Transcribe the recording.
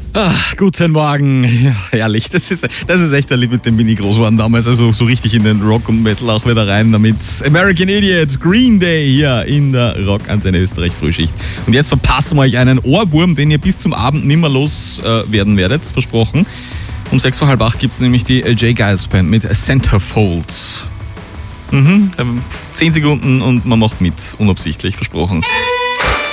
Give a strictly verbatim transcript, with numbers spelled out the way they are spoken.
Ah, guten Morgen. Ja, herrlich. Das ist, das ist echt ein Lied, mit dem bin ich groß geworden damals. Also so richtig in den Rock und Metal auch wieder rein damit. American Idiot, Green Day hier in der Rockantenne Österreich Frühschicht. Und jetzt verpassen wir euch einen Ohrwurm, den ihr bis zum Abend nimmer los äh, werden werdet. Versprochen. Um sechs vor halb acht gibt es nämlich die J. Giles Band mit Centerfolds. Mhm, zehn Sekunden und man macht mit. Unabsichtlich, versprochen.